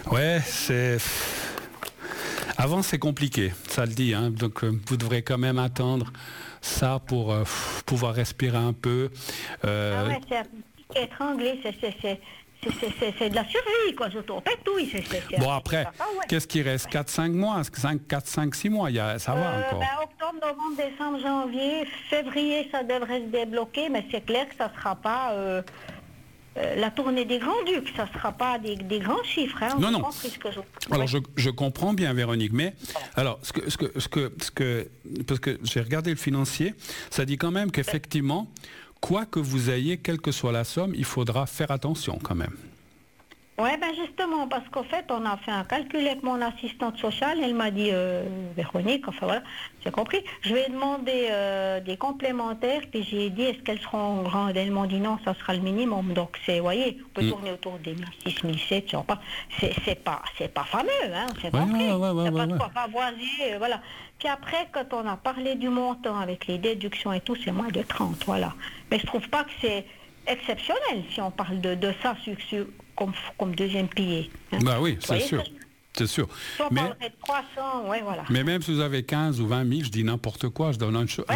Ouais, c'est... Avant, c'est compliqué, ça le dit. Hein. Donc, vous devrez quand même attendre ça pour pouvoir respirer un peu. Ah ouais, c'est étranglé, c'est de la survie, quoi. Je t'en pète tout. Bon, après, qu'est-ce qui reste 4-5 mois 4-5-6 mois, ça va encore. Octobre, novembre, décembre, janvier, février, ça devrait se débloquer, mais c'est clair que ça ne sera pas la tournée des Grands-Ducs, ça ne sera pas des grands chiffres. Hein, non. Alors, je comprends bien, Véronique, mais alors, parce que j'ai regardé le financier, ça dit quand même qu'effectivement, quoi que vous ayez, quelle que soit la somme, il faudra faire attention quand même. Oui, justement, parce qu'en fait, on a fait un calcul avec mon assistante sociale, elle m'a dit, Véronique, enfin voilà, j'ai compris, je vais demander des complémentaires, puis j'ai dit, est-ce qu'elles seront grandes? Elle m'a dit non, ça sera le minimum, donc c'est, vous voyez, on peut tourner autour des 1006, 1007, je sais pas, c'est pas fameux, hein, c'est compris, c'est pas de quoi pavoiser, voilà. Puis après, quand on a parlé du montant avec les déductions et tout, c'est moins de 30, voilà. Mais je trouve pas que c'est exceptionnel si on parle de ça comme deuxième pilier. Hein. Bah oui, c'est sûr. C'est sûr. Si on parlerait de 300, ouais, voilà. Mais même si vous avez 15 ou 20 000, je dis n'importe quoi, je donne un chiffre.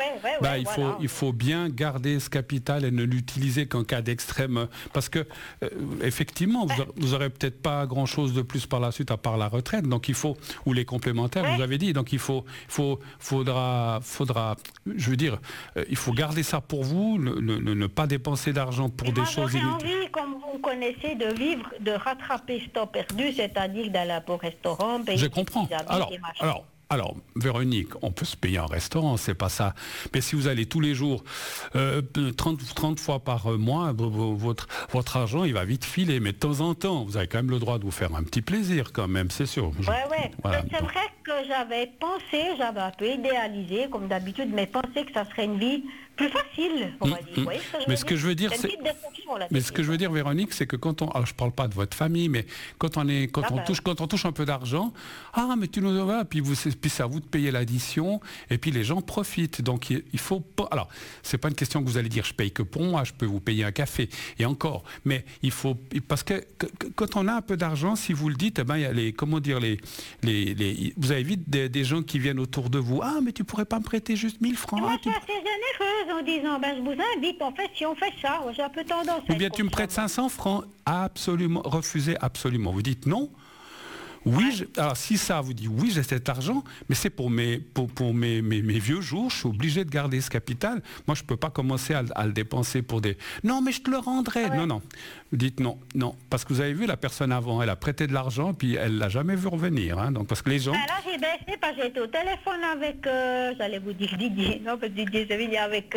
Il faut bien garder ce capital et ne l'utiliser qu'en cas d'extrême. Parce que, effectivement, vous n'aurez peut-être pas grand-chose de plus par la suite à part la retraite. Donc il faut, ou les complémentaires, vous avez dit. Donc il faudra, je veux dire, il faut garder ça pour vous, ne pas dépenser d'argent pour des choses inutiles. J'ai envie, comme vous connaissez, de vivre, de rattraper ce temps perdu, c'est-à-dire d'aller au restaurant, payer. Je comprends. Alors, Véronique, on peut se payer un restaurant, c'est pas ça. Mais si vous allez tous les jours, 30 fois par mois, votre argent, il va vite filer. Mais de temps en temps, vous avez quand même le droit de vous faire un petit plaisir quand même, c'est sûr. Voilà, c'est vrai que j'avais un peu idéalisé, comme d'habitude, mais pensé que ça serait une vie plus facile, on va dire. Mais ce que je veux dire, Véronique, c'est que quand on, alors je parle pas de votre famille, mais quand on touche un peu d'argent, mais tu nous vois, puis c'est à vous de payer l'addition, et puis les gens profitent. Donc il faut pas. Alors c'est pas une question que vous allez dire, je paye que pour moi, je peux vous payer un café, et encore. Mais il faut, parce que quand on a un peu d'argent, si vous le dites, il y a vous avez vite des gens qui viennent autour de vous. Mais tu pourrais pas me prêter juste 1000 francs. Moi, je suis assez généreuse en disant, je vous invite, en fait, si on fait ça, j'ai un peu tendance à... Ou bien tu me prêtes 500 francs. Absolument, refusez absolument. Vous dites non. Oui, alors si ça vous dit oui, j'ai cet argent, mais c'est pour mes vieux jours, je suis obligé de garder ce capital. Moi, je ne peux pas commencer à le dépenser pour des... Non, mais je te le rendrai. Non. Vous dites non, parce que vous avez vu la personne avant, elle a prêté de l'argent, puis elle l'a jamais vu revenir. Hein, donc parce que les gens... Là, j'ai baissé parce que j'étais au téléphone avec, j'allais vous dire Didier, non, parce que Didier Sevigny avec...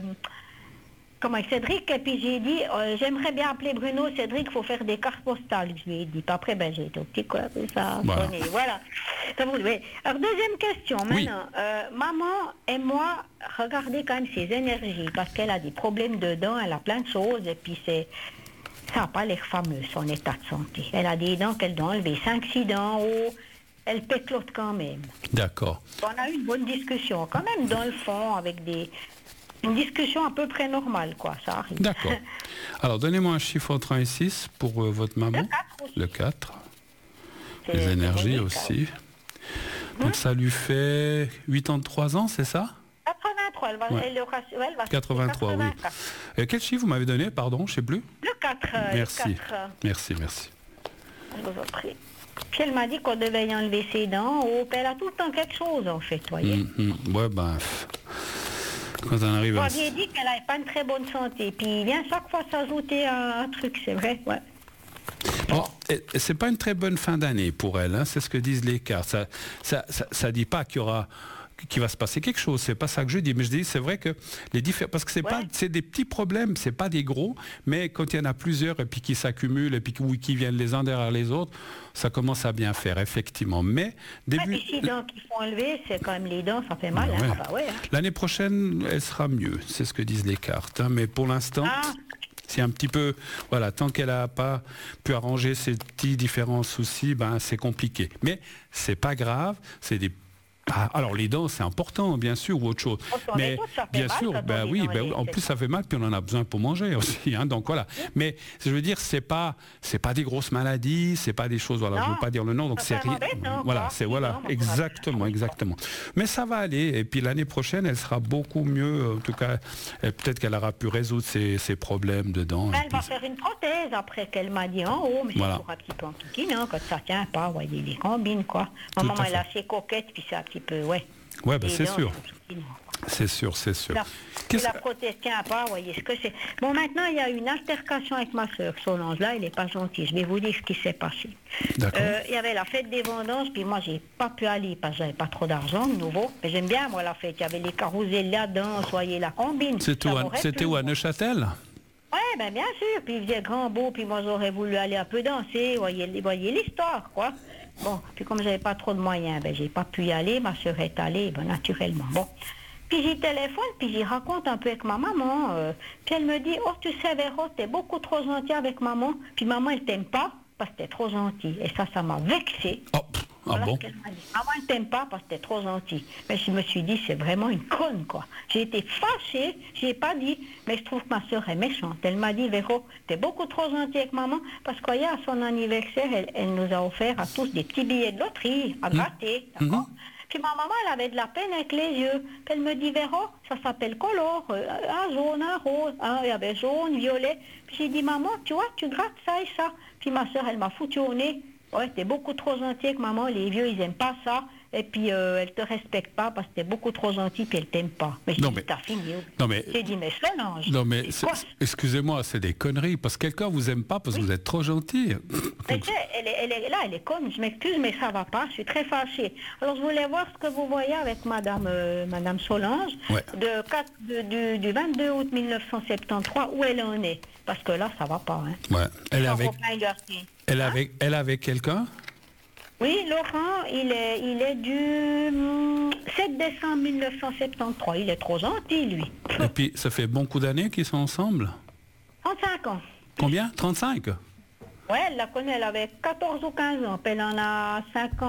avec Cédric, et puis j'ai dit, j'aimerais bien appeler Bruno, Cédric, il faut faire des cartes postales. Je lui ai dit, puis après, j'ai été au petit quoi, ça sonnait, voilà. Alors, deuxième question, maintenant, maman et moi, regardez quand même ses énergies, parce qu'elle a des problèmes de dents, elle a plein de choses, et puis ça n'a pas l'air fameux, son état de santé. Elle a des dents qu'elle doit enlever, 5-6 dents en haut, elle péclote quand même. D'accord. On a eu une bonne discussion, quand même, dans le fond, avec une discussion à peu près normale, quoi, ça arrive. D'accord. Alors, donnez-moi un chiffre entre 1 et 6 pour votre maman. Le 4. Les énergies aussi. Donc, ça lui fait 83 ans, c'est ça? 83, elle va 83, oui. Et quel chiffre vous m'avez donné, pardon, je ne sais plus? Le 4. Merci. Le 4. Merci. Je vous en prie. Puis elle m'a dit qu'on devait y enlever ses dents. Elle a tout le temps quelque chose, en fait, voyez. Quand on arrive à... J'ai dit qu'elle n'avait pas une très bonne santé. Puis il vient chaque fois s'ajouter un truc, c'est vrai, c'est pas une très bonne fin d'année pour elle, hein, c'est ce que disent les cartes. Ça dit pas qu'il va se passer quelque chose, c'est pas ça que je dis, mais je dis c'est vrai que parce que c'est des petits problèmes, c'est pas des gros, mais quand il y en a plusieurs et puis qui s'accumulent et puis qui viennent les uns derrière les autres, ça commence à bien faire effectivement. Mais début. Les dents qu'il faut enlever, c'est quand même les dents, ça fait mal. L'année prochaine, elle sera mieux, c'est ce que disent les cartes, hein, mais pour l'instant. C'est un petit peu, tant qu'elle n'a pas pu arranger ces petits différents soucis, c'est compliqué. Mais c'est pas grave, c'est des Ah, alors les dents, c'est important, bien sûr, ou autre chose. Mais bien sûr, oui, en plus ça fait mal, puis on en a besoin pour manger aussi. Hein, donc voilà. Mais je veux dire, c'est pas des grosses maladies, c'est pas des choses. Voilà, je veux pas dire le nom, donc c'est rien. Voilà, c'est exactement. Mais ça va aller. Et puis l'année prochaine, elle sera beaucoup mieux. En tout cas, peut-être qu'elle aura pu résoudre ses problèmes de dents. Elle va faire une prothèse après qu'elle m'a dit en haut, mais c'est toujours un petit peu en kikine, hein, quand ça tient pas, vous voyez, les combines, quoi. Maman, elle est assez coquette, puis c'est un petit peu, Ouais, c'est sûr. C'est sûr. La prothèse tient pas, vous voyez ce que c'est. Bon, maintenant, il y a une altercation avec ma soeur, Solange, là, elle n'est pas gentille. Je vais vous dire ce qui s'est passé. Il y avait la fête des vendanges, puis moi, j'ai pas pu aller, parce que j'avais pas trop d'argent, de nouveau. Mais j'aime bien, moi, la fête. Il y avait les carousels là-dedans, soyez la combine. C'était où, à Neuchâtel? Oui, bien sûr. Puis il faisait grand beau, puis moi, j'aurais voulu aller un peu danser, voyez l'histoire, quoi. Bon, puis comme j'avais pas trop de moyens, j'ai pas pu y aller, ma soeur est allée, naturellement. Bon. Puis j'y téléphone, puis j'y raconte un peu avec ma maman. Puis elle me dit, oh, tu sais, Véro, t'es beaucoup trop gentil avec maman. Puis maman, elle t'aime pas parce que t'es trop gentil. Et ça m'a vexée. Voilà ce qu'elle m'a dit. Maman, elle t'aime pas parce que t'es trop gentil. Mais je me suis dit, c'est vraiment une conne, quoi. J'ai été fâchée, j'ai pas dit, mais je trouve que ma soeur est méchante. Elle m'a dit, Véro, t'es beaucoup trop gentil avec maman parce qu'à son anniversaire, elle nous a offert à tous des petits billets de loterie à gratter, d'accord. Puis ma maman, elle avait de la peine avec les yeux. Puis elle me dit, Véro, ça s'appelle color, un jaune, un rose. Il y avait jaune, violet. Puis j'ai dit, maman, tu vois, tu grattes ça et ça. Puis ma soeur, elle m'a foutu au nez. Ouais, t'es beaucoup trop gentil avec maman, les vieux, ils aiment pas ça. Et puis, elle te respecte pas parce que t'es beaucoup trop gentil, puis elle t'aime pas. Mais j'ai dit, t'as fini. J'ai dit, mais Solange. Non, mais excusez-moi, c'est des conneries. Parce que quelqu'un vous aime pas parce que vous êtes trop gentil. Mais tu sais, elle est conne, je m'excuse, mais ça va pas, je suis très fâchée. Alors, je voulais voir ce que vous voyez avec madame Solange, du 22 août 1973, où elle en est. Parce que là, ça va pas. Hein. Ouais. Elle avec quelqu'un? Oui, Laurent, il est du 7 décembre 1973. Il est trop gentil, lui. Et puis, ça fait bon coup d'années qu'ils sont ensemble? 35 ans. Combien? 35? Oui, elle la connaît, elle avait 14 ou 15 ans, puis elle en a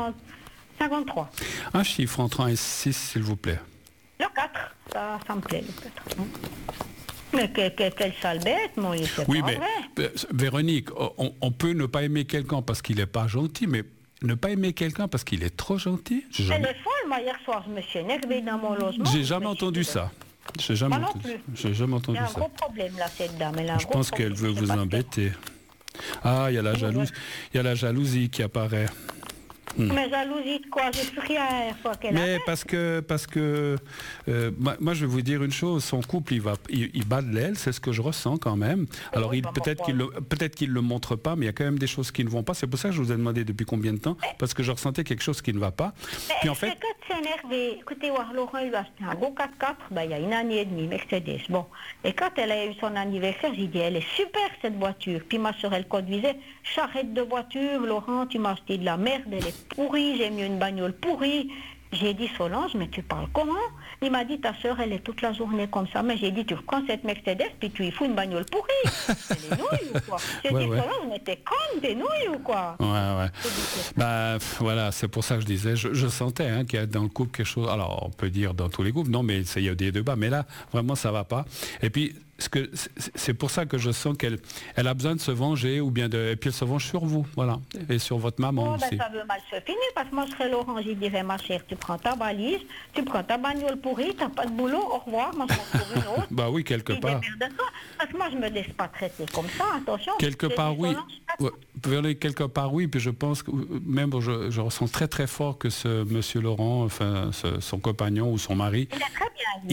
53. Un chiffre entre 1 et 6, s'il vous plaît. Le 4, ça me plaît, le 4. Mais quelle sale bête, mon il c'est oui, pas mais vrai. Véronique, on peut ne pas aimer quelqu'un parce qu'il n'est pas gentil, mais ne pas aimer quelqu'un parce qu'il est trop gentil? Elle est folle, moi, hier soir, je me suis énervée dans mon logement. J'ai jamais entendu ça. J'ai jamais entendu ça. Il y a un gros problème, là, cette dame. Je pense qu'elle veut vous embêter. Ah, il y a la jalousie qui apparaît. Mais jalousie de quoi? J'ai plus rien à qu'elle mais parce que moi je vais vous dire une chose, son couple il bat de l'aile, c'est ce que je ressens quand même. Alors peut-être qu'il le montre pas, mais il y a quand même des choses qui ne vont pas. C'est pour ça que je vous ai demandé depuis combien de temps, parce que je ressentais quelque chose qui ne va pas. Puis en fait, c'est énervé. Écoutez, Laurent, il a acheté un gros 4x4, il y a 1 année et demie, Mercedes. Bon, et quand elle a eu son anniversaire, j'ai dit, elle est super cette voiture. Puis ma soeur, elle conduisait, charrette de voiture, Laurent, tu m'as acheté de la merde, elle est pourrie, j'ai mis une bagnole pourrie. J'ai dit, Solange, mais tu parles comment? Il m'a dit, ta soeur, elle est toute la journée comme ça. Mais j'ai dit, tu prends cette Mercedes, puis tu y fous une bagnole pourrie. C'est des nouilles ou quoi? J'ai dit, Solange, mais t'es conne, des nouilles ou quoi? Ouais. Voilà, c'est pour ça que je disais, je sentais qu'il y a dans le couple quelque chose. Alors, on peut dire dans tous les couples, non, mais il y a des débats. Mais là, vraiment, ça va pas. Et puis, c'est pour ça que je sens qu'elle a besoin de se venger, et puis elle se venge sur vous, voilà, et sur votre maman aussi. Ça veut mal se finir, parce que moi je serais Laurent, j'y dirais, ma chère, tu prends ta valise, tu prends ta bagnole pourrie, t'as pas de boulot, au revoir, moi je m'en trouve une autre. Bah oui, quelque part. Parce que moi je me laisse pas traiter comme ça, attention. Quelque part oui, quelque part oui, puis je pense que même je ressens très très fort que ce monsieur Laurent, enfin son compagnon ou son mari, il est très bien,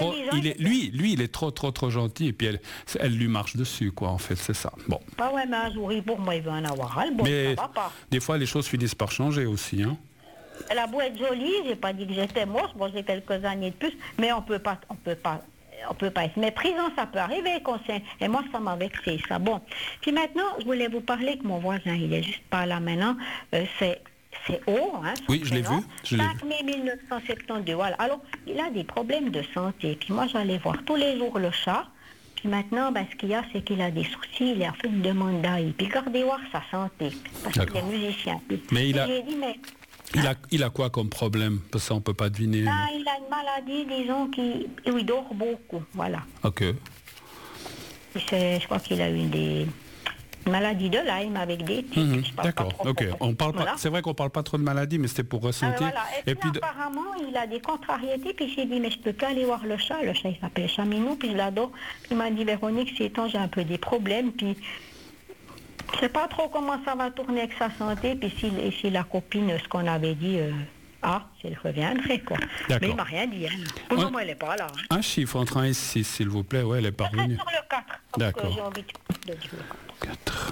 il est trop gentil. Et puis elle lui marche dessus, quoi, en fait, c'est ça. Bon. Ah ouais, mais un jour, pour moi, il veut en avoir un. Bon, mais ça va pas. Des fois, les choses finissent par changer aussi, hein. Elle a beau être jolie, j'ai pas dit que j'étais moche, bon, j'ai quelques années de plus, mais on peut pas être méprisant, ça peut arriver, et moi, ça m'a vexé, ça. Bon. Puis maintenant, je voulais vous parler que mon voisin, il est juste pas là maintenant, c'est haut, hein. Oui, je l'ai vu. 5 mai 1972, voilà. Alors, il a des problèmes de santé. Puis moi, j'allais voir tous les jours le chat. Puis maintenant, ce qu'il y a, c'est qu'il a des soucis. Il a fait une demande d'ail. Puis gardez voir sa santé. Parce qu'il est musicien. Mais Il a quoi comme problème? Parce que ça, on ne peut pas deviner. Il a une maladie, disons, où il dort beaucoup, voilà. Ok. Je crois qu'il a eu une maladie de Lyme avec des tics. D'accord, ok. On parle pas. C'est vrai qu'on ne parle pas trop de maladie, mais c'était pour ressentir. Voilà. Et puis apparemment, il a des contrariétés, puis j'ai dit, mais je peux pas aller voir le chat. Le chat, il s'appelle Chaminou, puis je l'adore. Il m'a dit, Véronique, ces temps, j'ai un peu des problèmes, puis je sais pas trop comment ça va tourner avec sa santé, puis si la copine, ce qu'on avait dit, s'il reviendrait, quoi. Mais il m'a rien dit. Pour le moment, elle n'est pas là. Un chiffre entre 1 et 6, s'il vous plaît. Ouais, elle est parvenue. Sur le 4. D'accord. J'ai envie de dire le 4.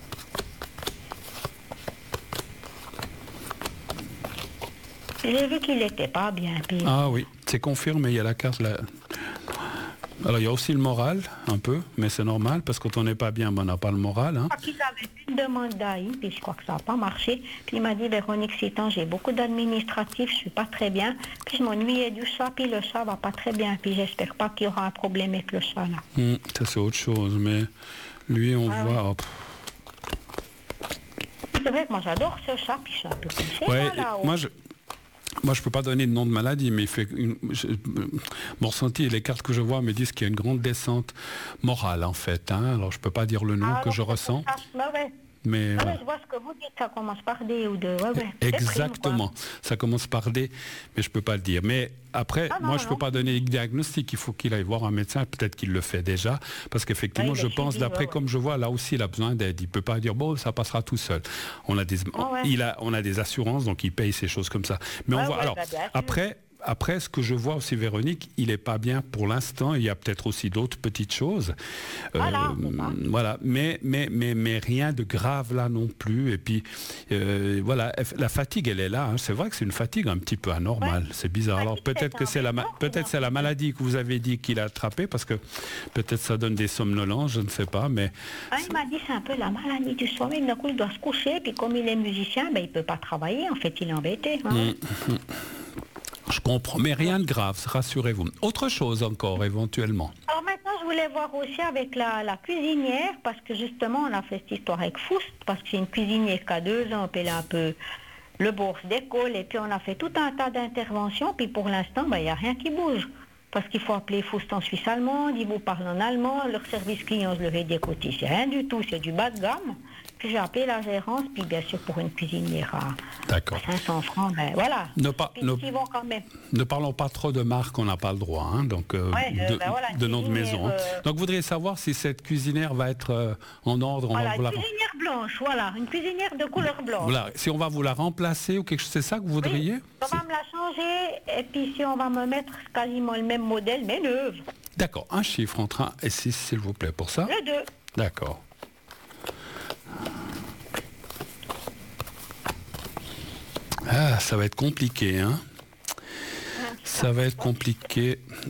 J'ai vu qu'il n'était pas bien. Puis... Ah oui, c'est confirmé, il y a la carte là. Alors il y a aussi le moral, un peu, mais c'est normal, parce que quand on n'est pas bien, on n'a pas le moral. Je crois qu'il avait fait une demande d'AI, puis je crois que ça n'a pas marché. Puis il m'a dit, Véronique Citan, j'ai beaucoup d'administratifs, je ne suis pas très bien. Puis je m'ennuyais du chat, puis le chat va pas très bien. Puis j'espère pas qu'il y aura un problème avec le chat là. Ça c'est autre chose, mais lui on voit... Ouais. C'est vrai que moi j'adore ce chat, puis je suis un peu couché là-haut. Moi, je ne peux pas donner de nom de maladie, mais mon ressenti et les cartes que je vois me disent qu'il y a une grande descente morale, en fait. Hein. Alors, je ne peux pas dire le nom que je ressens. Mais je vois ce que vous dites, ça commence par D ou de... Exactement, ça commence par D, mais je ne peux pas le dire. Mais après, moi, je ne peux pas donner de diagnostic, il faut qu'il aille voir un médecin, peut-être qu'il le fait déjà, parce qu'effectivement, je pense, d'après comme je vois, là aussi, il a besoin d'aide. Il ne peut pas dire, bon, ça passera tout seul. On a des assurances, donc il paye ces choses comme ça. Mais on voit, alors, après, ce que je vois aussi, Véronique, il n'est pas bien pour l'instant. Il y a peut-être aussi d'autres petites choses. Voilà. Mais rien de grave là non plus. Et puis, voilà, la fatigue, elle est là. Hein. C'est vrai que c'est une fatigue un petit peu anormale. C'est bizarre. Alors, peut-être que c'est la maladie que vous avez dit qu'il a attrapée, parce que peut-être ça donne des somnolences, je ne sais pas. Mais il m'a dit c'est un peu la maladie du sommeil. D'un coup, il doit se coucher. Puis comme il est musicien, il ne peut pas travailler. En fait, il est embêté. Je comprends, mais rien de grave, rassurez-vous. Autre chose encore, éventuellement. Alors maintenant, je voulais voir aussi avec la cuisinière, parce que justement, on a fait cette histoire avec Foust, parce que c'est une cuisinière qui a 2 ans, puis elle a un peu le bourse d'école, et puis on a fait tout un tas d'interventions, puis pour l'instant, il n'y a rien qui bouge. Parce qu'il faut appeler Foust en Suisse allemande, ils vous parlent en allemand, leur service client, je leur ai dit, écoutez, c'est rien du tout, c'est du bas de gamme. Puis j'ai appelé la gérance, puis bien sûr pour une cuisinière à 500 francs, voilà. Ne parlons pas trop de marque, on n'a pas le droit, hein, donc de nom de maison. Donc vous voudriez savoir si cette cuisinière va être en ordre. Une cuisinière blanche, une cuisinière de couleur blanche. Voilà, si on va vous la remplacer ou quelque chose, c'est ça que vous voudriez? On va me la changer, et puis si on va me mettre quasiment le même modèle, mais neuve. D'accord, un chiffre entre 1 et 6, s'il vous plaît, pour ça. Le 2. D'accord. Ça va être compliqué, hein. Ça va être compliqué.